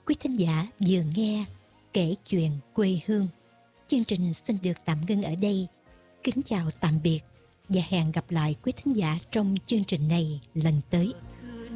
Quý thính giả vừa nghe Kể chuyện quê hương. Chương trình xin được tạm ngưng ở đây. Kính chào tạm biệt và hẹn gặp lại quý thính giả trong chương trình này lần tới.